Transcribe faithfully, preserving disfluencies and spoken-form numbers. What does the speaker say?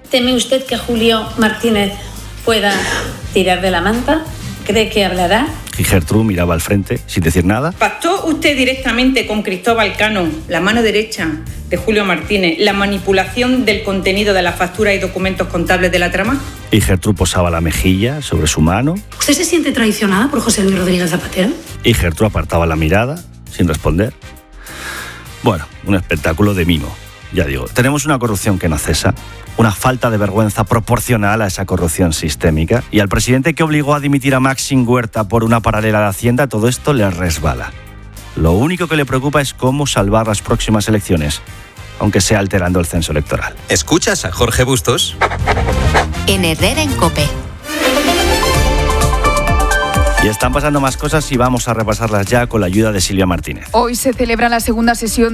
¿Teme usted que Julio Martínez pueda tirar de la manta? ¿Cree que hablará? Y Gertrude miraba al frente sin decir nada. ¿Pactó usted directamente con Cristóbal Cano, la mano derecha de Julio Martínez, la manipulación del contenido de las facturas y documentos contables de la trama? Y Gertrude posaba la mejilla sobre su mano. ¿Usted se siente traicionada por José Luis Rodríguez Zapatero? Y Gertrude apartaba la mirada sin responder. Bueno, un espectáculo de mimo. Ya digo, tenemos una corrupción que no cesa, una falta de vergüenza proporcional a esa corrupción sistémica, y al presidente que obligó a dimitir a Maxim Huerta por una paralela de Hacienda, todo esto le resbala. Lo único que le preocupa es cómo salvar las próximas elecciones, aunque sea alterando el censo electoral. ¿Escuchas a Jorge Bustos? En Herrera en COPE. Y están pasando más cosas y vamos a repasarlas ya con la ayuda de Silvia Martínez. Hoy se celebra la segunda sesión